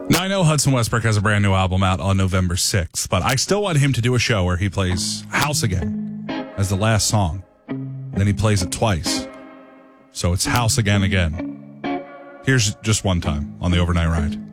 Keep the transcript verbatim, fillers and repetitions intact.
Now, I know Hudson Westbrook has a brand new album out on November sixth, but I still want him to do a show where he plays House Again as the last song. Then he plays it twice. So it's House Again Again. Here's just one time on the Overnight Ride.